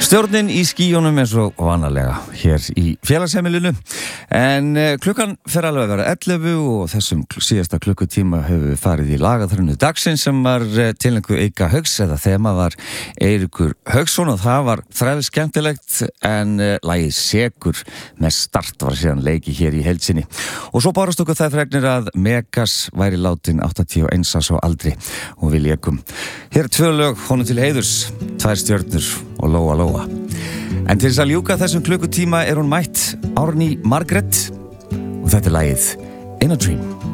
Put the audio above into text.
Stjórnin í skýjunum eins og vanalega hér í félagsheimilinu en klukkan fer alveg að vera 11 og þessum síðasta klukkutíma hefur við farið í lagaþröndu dagsins sem var tilnefndu Eika Hauks eða þema var Eiríkur Hauksson og það var þræðilega skemmtilegt en lagið Sekur með start var síðan leiki hér í heild sinni og svo bárast okkur það fregnir að Megas væri látin 81 árs á aldri og við lékum hér 2 lög honum til heiðurs 2 stjörnur og Lóa Lóa. En til þess að ljúka þessum klukkutíma hún mætt Árný Margrét og þetta er lagið In a Dream.